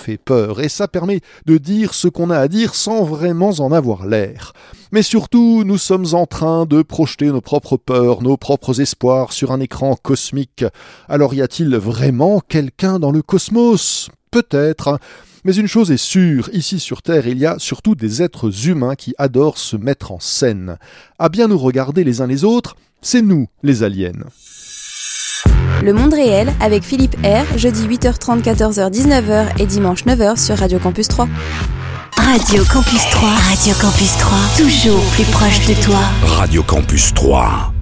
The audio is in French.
fait peur et ça permet de dire ce qu'on a à dire sans vraiment en avoir l'air. Mais surtout, nous sommes en train de projeter nos propres peurs, nos propres espoirs sur un écran cosmique. Alors y a-t-il vraiment quelqu'un dans le cosmos ? Peut-être. Mais une chose est sûre, ici sur Terre, il y a surtout des êtres humains qui adorent se mettre en scène. À bien nous regarder les uns les autres, c'est nous, les aliens. Le monde réel avec Philippe R, jeudi 8h30, 14h, 19h et dimanche 9h sur Radio Campus 3. Radio Campus 3, toujours plus proche de toi. Radio Campus 3.